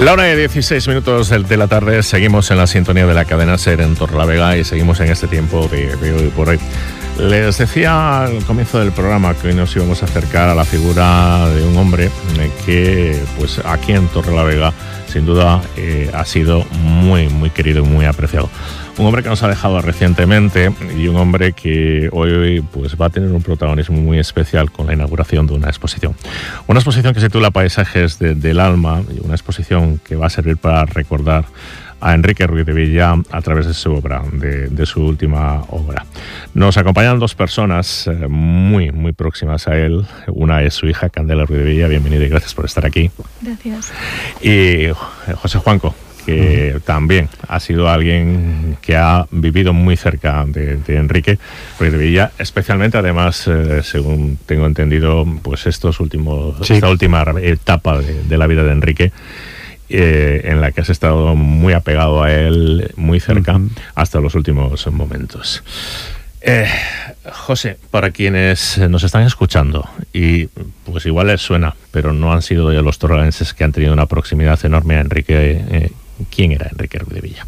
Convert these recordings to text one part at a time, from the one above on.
La hora de 16 minutos de la tarde, seguimos en la sintonía de la cadena SER en Torrelavega y seguimos en este tiempo de hoy por hoy. Les decía al comienzo del programa que hoy nos íbamos a acercar a la figura de un hombre que, pues aquí en Torrelavega, sin duda ha sido muy, muy querido y muy apreciado. Un hombre que nos ha dejado recientemente y un hombre que hoy pues va a tener un protagonismo muy especial con la inauguración de una exposición. Una exposición que se titula Paisajes del Alma y una exposición que va a servir para recordar a Enrique Ruiz de Villa a través de su obra, de su última obra. Nos acompañan dos personas muy, muy próximas a él. Una es su hija, Candela Ruiz de Villa. Bienvenida y gracias por estar aquí. Gracias. Y José Juanco, que también ha sido alguien que ha vivido muy cerca de Enrique Ruiz de Villa, especialmente además, según tengo entendido, pues esta última etapa de la vida de Enrique, en la que has estado muy apegado a él, muy cerca, hasta los últimos momentos. José, para quienes nos están escuchando, y pues igual les suena, pero no han sido ya los torrelenses que han tenido una proximidad enorme a Enrique, ¿quién era Enrique Ruiz de Villa?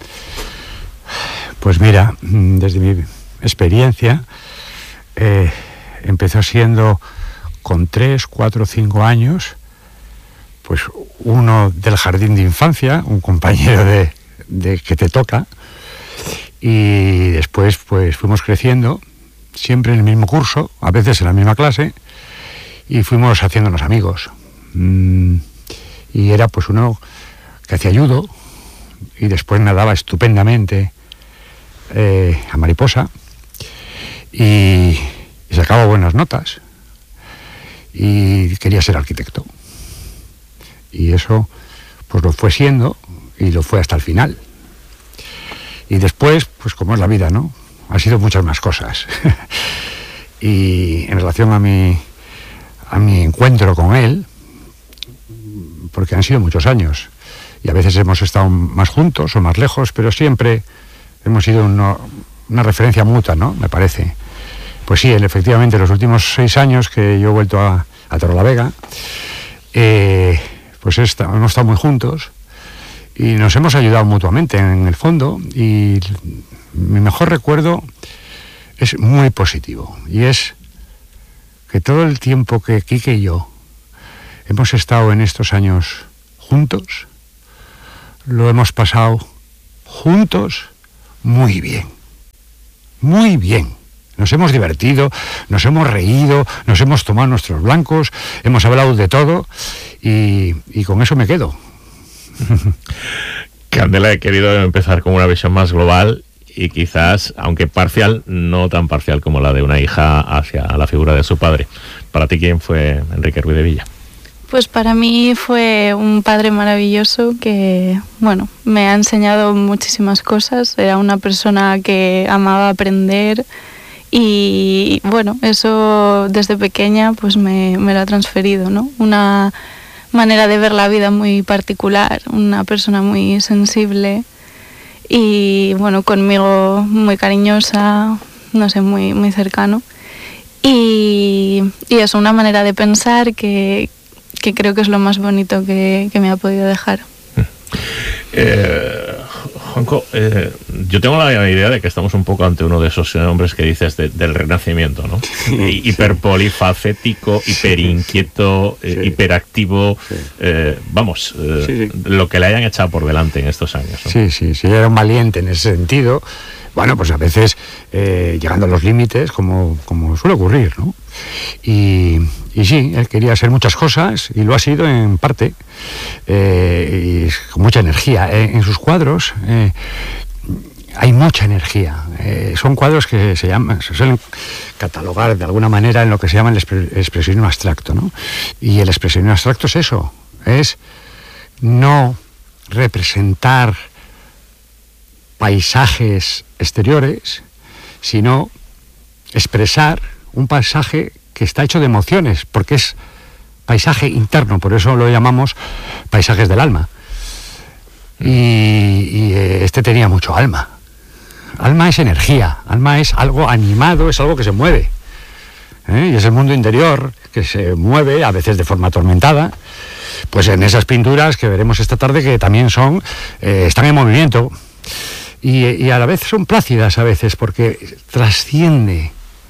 Pues mira, desde mi experiencia, empezó siendo con 3, 4, 5 años, pues uno del jardín de infancia, un compañero de que te toca, y después pues fuimos creciendo, siempre en el mismo curso, a veces en la misma clase, y fuimos haciéndonos amigos. Y era pues uno que hacía judo y después nadaba estupendamente a mariposa y sacaba buenas notas y quería ser arquitecto. Y eso pues lo fue siendo y lo fue hasta el final. Y después, pues como es la vida, ¿no? Ha sido muchas más cosas. Y en relación a mi encuentro con él, porque han sido muchos años, y a veces hemos estado más juntos o más lejos, pero siempre hemos sido una referencia mutua, ¿no? Me parece. Pues sí, efectivamente, los últimos 6 años que yo he vuelto a Torrelavega, pues hemos estado muy juntos y nos hemos ayudado mutuamente en el fondo, y mi mejor recuerdo es muy positivo, y es que todo el tiempo que Quique y yo hemos estado en estos años juntos, lo hemos pasado juntos muy bien, muy bien. Nos hemos divertido, nos hemos reído, nos hemos tomado nuestros blancos, hemos hablado de todo y con eso me quedo. Candela, he querido empezar con una visión más global y quizás, aunque parcial, no tan parcial como la de una hija hacia la figura de su padre. Para ti, ¿quién fue Enrique Ruiz de Villa? Pues para mí fue un padre maravilloso que, bueno, me ha enseñado muchísimas cosas. Era una persona que amaba aprender y, bueno, eso desde pequeña pues me lo ha transferido, ¿no? Una manera de ver la vida muy particular, una persona muy sensible y, bueno, conmigo muy cariñosa, no sé, muy, muy cercano. Y es una manera de pensar que creo que es lo más bonito que me ha podido dejar. Juanco, yo tengo la idea de que estamos un poco ante uno de esos nombres que dices del Renacimiento, ¿no? Hiperpolifacético, hiperinquieto, hiperactivo, vamos, lo que le hayan echado por delante en estos años, ¿no? Sí, era un valiente en ese sentido. Bueno, pues a veces llegando a los límites, como suele ocurrir, ¿no? Y sí, él quería ser muchas cosas y lo ha sido en parte, y con mucha energía. En sus cuadros hay mucha energía. Son cuadros que se suelen catalogar de alguna manera en lo que se llama el expresionismo abstracto, ¿no? Y el expresionismo abstracto es eso, es no representar paisajes exteriores, sino expresar un paisaje que está hecho de emociones, porque es paisaje interno, por eso lo llamamos paisajes del alma. Y este tenía mucho alma. Alma es energía, alma es algo animado, es algo que se mueve. Y es el mundo interior que se mueve, a veces de forma atormentada, pues en esas pinturas que veremos esta tarde, que también están en movimiento y a la vez son plácidas a veces, porque trasciende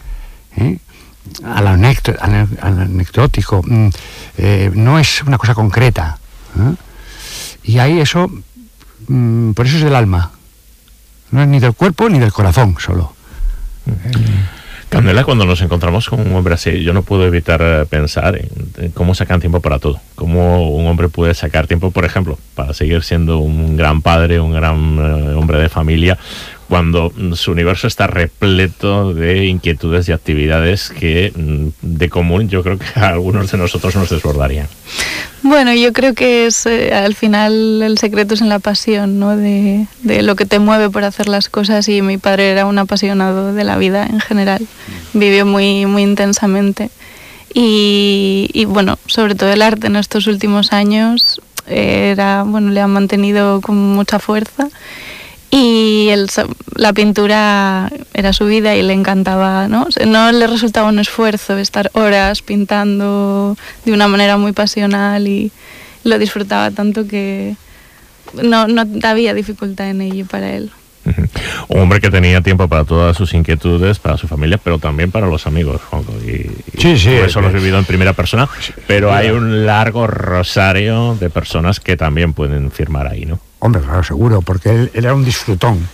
al anecdótico, no es una cosa concreta, y ahí eso, por eso es del alma, no es ni del cuerpo ni del corazón solo. Candela, cuando nos encontramos con un hombre así, yo no puedo evitar pensar en cómo sacan tiempo para todo. Cómo un hombre puede sacar tiempo, por ejemplo, para seguir siendo un gran padre, un gran hombre de familia, cuando su universo está repleto de inquietudes y actividades que de común yo creo que a algunos de nosotros nos desbordarían. Bueno, yo creo que es al final el secreto es en la pasión, ¿no? De lo que te mueve por hacer las cosas, y mi padre era un apasionado de la vida en general, vivió muy, muy intensamente y bueno, sobre todo el arte en estos últimos años le ha mantenido con mucha fuerza. Y la pintura era su vida y le encantaba, ¿no? O sea, no le resultaba un esfuerzo estar horas pintando de una manera muy pasional, y lo disfrutaba tanto que no había dificultad en ello para él. Un hombre que tenía tiempo para todas sus inquietudes, para su familia, pero también para los amigos, Juanjo. Sí, eso lo he vivido en primera persona, pero hay un largo rosario de personas que también pueden firmar ahí, ¿no? Hombre, claro, seguro, porque él era un disfrutón.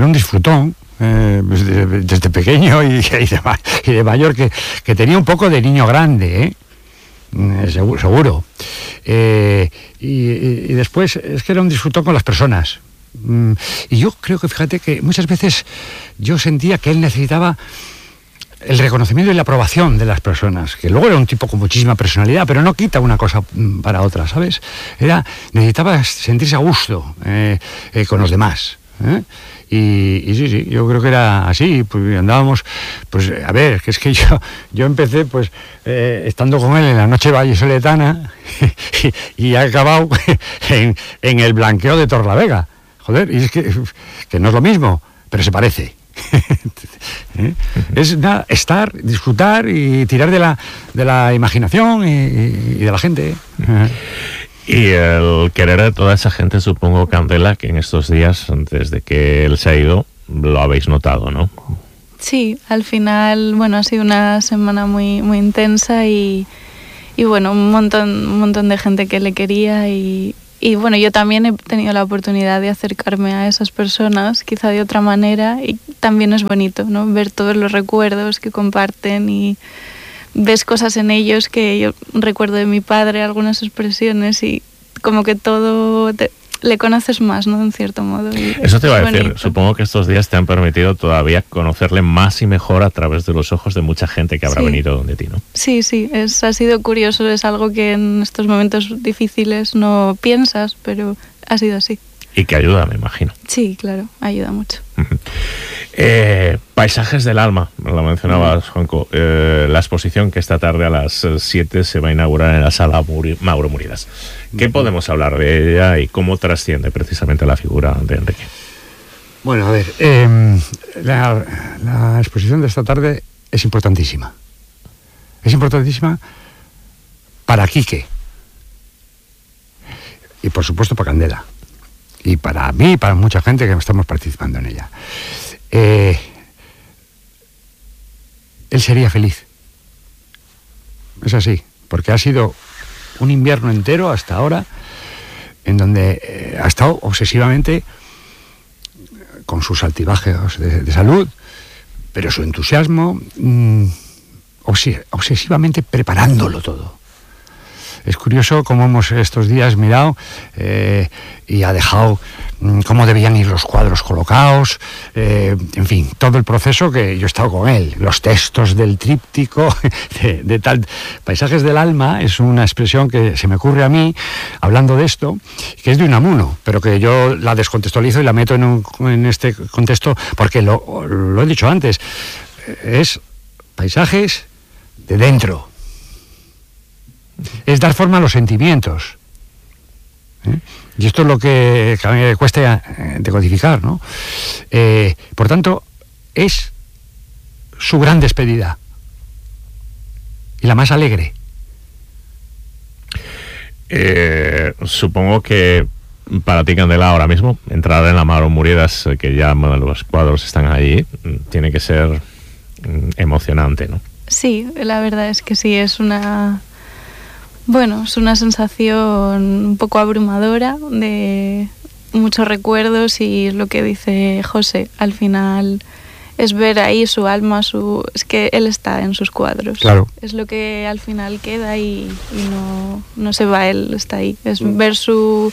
Desde pequeño y de mayor, que tenía un poco de niño grande, seguro. Y después es que era un disfrutón con las personas. Y yo creo que, fíjate, que muchas veces yo sentía que él necesitaba el reconocimiento y la aprobación de las personas, que luego era un tipo con muchísima personalidad, pero no quita una cosa para otra, ¿sabes? Necesitaba sentirse a gusto con los demás, Y sí, yo creo que era así, pues andábamos, pues a ver, que es que yo empecé pues estando con él en la noche vallisoletana y he acabado en el blanqueo de Torlavega, joder, y es que no es lo mismo, pero se parece. Es estar, disfrutar y tirar de la imaginación y de la gente. Y el querer de toda esa gente, supongo, Candela, que en estos días, desde que él se ha ido, lo habéis notado, ¿no? Sí, al final, bueno, ha sido una semana muy, muy intensa y bueno, un montón de gente que le quería y bueno, yo también he tenido la oportunidad de acercarme a esas personas, quizá de otra manera, y también es bonito, ¿no? Ver todos los recuerdos que comparten y ves cosas en ellos que yo recuerdo de mi padre, algunas expresiones, y como que todo le conoces más, ¿no? En cierto modo. Eso te iba a decir, bonito. Supongo que estos días te han permitido todavía conocerle más y mejor a través de los ojos de mucha gente que habrá venido donde ti, ¿no? Sí, ha sido curioso, es algo que en estos momentos difíciles no piensas, pero ha sido así. Y que ayuda, me imagino. Sí, claro, ayuda mucho. Paisajes del alma, lo mencionabas, Juanco. La exposición que esta tarde a las 7 se va a inaugurar en la sala Mauro Muridas. ¿Qué podemos hablar de ella y cómo trasciende precisamente la figura de Enrique? Bueno, a ver, la exposición de esta tarde es importantísima. Es importantísima para Quique. Y por supuesto para Candela. Y para mí y para mucha gente que estamos participando en ella. Él sería feliz. Es así, porque ha sido un invierno entero hasta ahora en donde ha estado obsesivamente con sus altibajes de salud, pero su entusiasmo obsesivamente preparándolo todo. Es curioso cómo hemos estos días mirado y ha dejado cómo debían ir los cuadros colocados, en fin, todo el proceso que yo he estado con él, los textos del tríptico, de tal. Paisajes del alma es una expresión que se me ocurre a mí, hablando de esto, que es de Unamuno, pero que yo la descontextualizo y la meto en este contexto, porque lo he dicho antes, es paisajes de dentro. Es dar forma a los sentimientos. Y esto es lo que a mí me cuesta decodificar, ¿no? Por tanto, es su gran despedida. Y la más alegre. Supongo que para ti, Candela, ahora mismo, entrar en la Mauro Muriedas, que ya los cuadros están ahí, tiene que ser emocionante, ¿no? Sí, la verdad es que sí, es una sensación un poco abrumadora, de muchos recuerdos, y es lo que dice José, al final es ver ahí su alma, es que él está en sus cuadros. Claro. Es lo que al final queda y no se va, él está ahí. Es ver su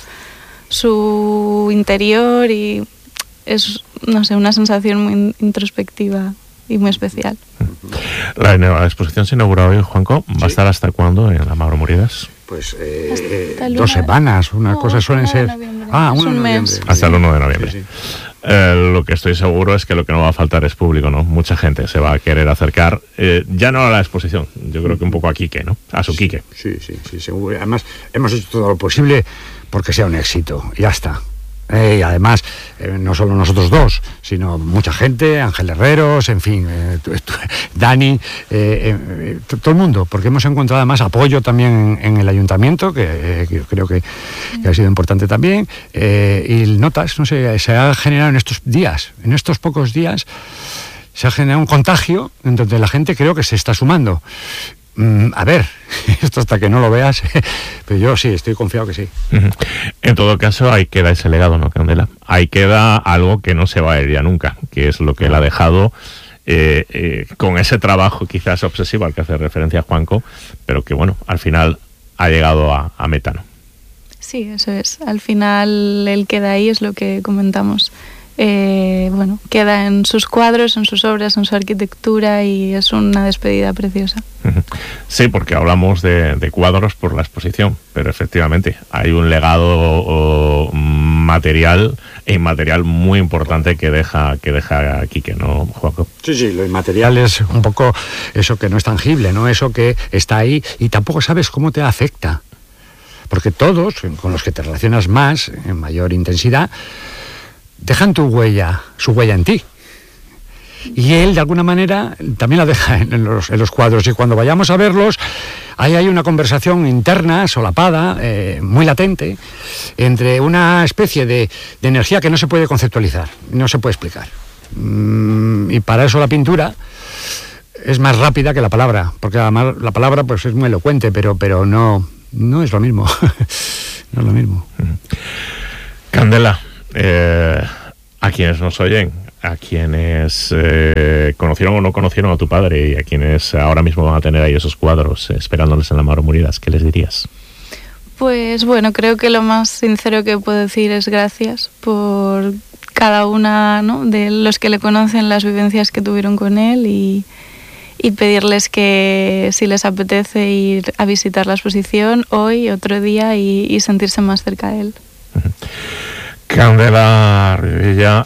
interior, y es, no sé, una sensación muy introspectiva y muy especial. La exposición se inaugura hoy, Juanco. ¿Va a estar hasta cuándo en la Mauro Muriedas? Pues 2 semanas, cosa suelen ser. 1 de noviembre. Hasta el 1 de noviembre. Sí. Lo que estoy seguro es que lo que no va a faltar es público, ¿no? Mucha gente se va a querer acercar, ya no a la exposición, yo creo que un poco a Quique, ¿no? A su Quique. Sí, seguro. Además, hemos hecho todo lo posible porque sea un éxito, ya está. Y además, no solo nosotros dos, sino mucha gente, Ángel Herreros, en fin, Dani, todo el mundo, porque hemos encontrado además apoyo también en el ayuntamiento, que creo que ha sido importante también, y notas, no sé, se ha generado en estos pocos días, se ha generado un contagio en donde la gente creo que se está sumando. A ver, esto hasta que no lo veas, pero yo sí, estoy confiado que sí. En todo caso, ahí queda ese legado, ¿no, Candela? Ahí queda algo que no se va a ir ya nunca, que es lo que él ha dejado con ese trabajo quizás obsesivo al que hace referencia Juanco, pero que bueno, al final ha llegado a meta, ¿no? Sí, eso es. Al final él queda ahí, es lo que comentamos. Queda en sus cuadros, en sus obras, en su arquitectura, y es una despedida preciosa. Sí, porque hablamos de cuadros por la exposición, pero efectivamente hay un legado material e inmaterial muy importante que deja Quique, ¿no, Juanjo? Sí, lo inmaterial es un poco eso que no es tangible, ¿no? Eso que está ahí y tampoco sabes cómo te afecta, porque todos, con los que te relacionas más, en mayor intensidad, dejan su huella en ti. Y él, de alguna manera, también la deja en los cuadros. Y cuando vayamos a verlos, ahí hay una conversación interna, solapada, muy latente, entre una especie de energía que no se puede conceptualizar, no se puede explicar. Y para eso la pintura es más rápida que la palabra, porque además la palabra pues es muy elocuente, pero no es lo mismo. No es lo mismo. Candela, a quienes nos oyen, a quienes conocieron o no conocieron a tu padre, y a quienes ahora mismo van a tener ahí esos cuadros esperándoles en la Mauro Muriedas, ¿qué les dirías? Pues bueno, creo que lo más sincero que puedo decir es gracias por cada una, ¿no?, de los que le conocen, las vivencias que tuvieron con él, y pedirles que si les apetece ir a visitar la exposición hoy, otro día, y sentirse más cerca de él. Candela Rivilla,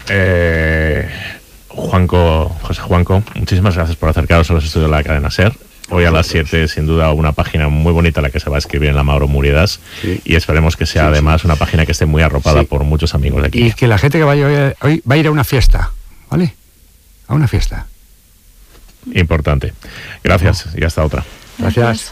José Juanco, muchísimas gracias por acercaros a los estudios de la cadena SER. Hoy a las 7, sin duda, una página muy bonita la que se va a escribir en la Mauro Muriedas, sí. Y esperemos que sea además una página que esté muy arropada por muchos amigos de aquí. Y que la gente que vaya hoy va a ir a una fiesta, ¿vale? A una fiesta. Importante. Gracias, y hasta otra. Gracias.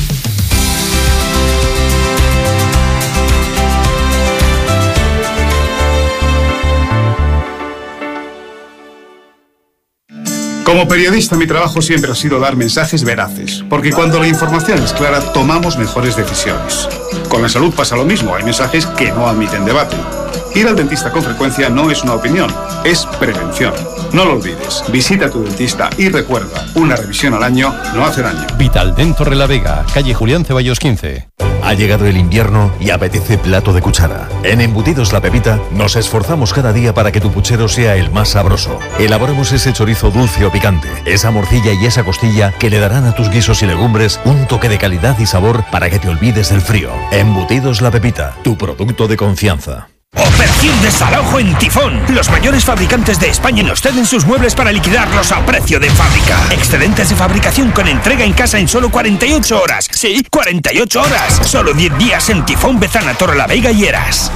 Como periodista, mi trabajo siempre ha sido dar mensajes veraces, porque cuando la información es clara, tomamos mejores decisiones. Con la salud pasa lo mismo, hay mensajes que no admiten debate. Ir al dentista con frecuencia no es una opinión, es prevención. No lo olvides, visita a tu dentista y recuerda, una revisión al año no hace daño. Vitaldent Torrelavega, calle Julián Ceballos 15. Ha llegado el invierno y apetece plato de cuchara. En Embutidos La Pepita nos esforzamos cada día para que tu puchero sea el más sabroso. Elaboramos ese chorizo dulce o picante, esa morcilla y esa costilla que le darán a tus guisos y legumbres un toque de calidad y sabor para que te olvides del frío. Embutidos La Pepita, tu producto de confianza. Operación desalojo en Tifón. Los mayores fabricantes de España nos ceden sus muebles para liquidarlos a precio de fábrica. Excedentes de fabricación con entrega en casa en solo 48 horas. Sí, 48 horas. Solo 10 días en Tifón, Bezana, Torrelavega y Eras.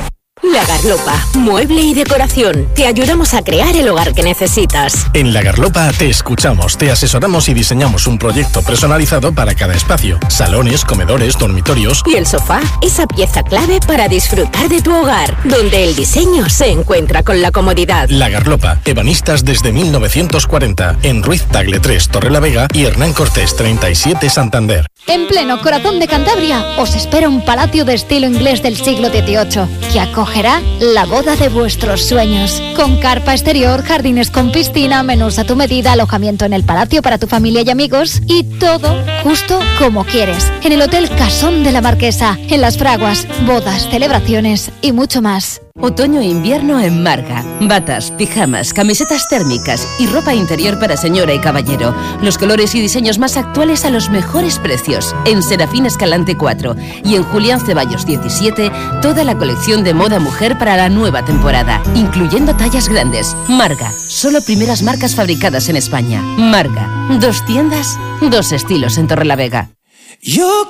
La Garlopa, mueble y decoración. Te ayudamos a crear el hogar que necesitas. En La Garlopa te escuchamos, te asesoramos y diseñamos un proyecto personalizado para cada espacio. Salones, comedores, dormitorios. Y el sofá, esa pieza clave para disfrutar de tu hogar, donde el diseño se encuentra con la comodidad. La Garlopa, ebanistas desde 1940, en Ruiz Tagle 3, Torrelavega y Hernán Cortés 37, Santander. En pleno corazón de Cantabria os espera un palacio de estilo inglés del siglo XVIII que acogerá la boda de vuestros sueños. Con carpa exterior, jardines con piscina, menús a tu medida, alojamiento en el palacio para tu familia y amigos y todo justo como quieres. En el Hotel Casón de la Marquesa, en Las Fraguas, bodas, celebraciones y mucho más. Otoño e invierno en Marga. Batas, pijamas, camisetas térmicas y ropa interior para señora y caballero. Los colores y diseños más actuales a los mejores precios. En Serafín Escalante 4 y en Julián Ceballos 17, toda la colección de moda mujer para la nueva temporada, incluyendo tallas grandes. Marga, solo primeras marcas fabricadas en España. Marga, 2 tiendas, 2 estilos en Torrelavega. Yo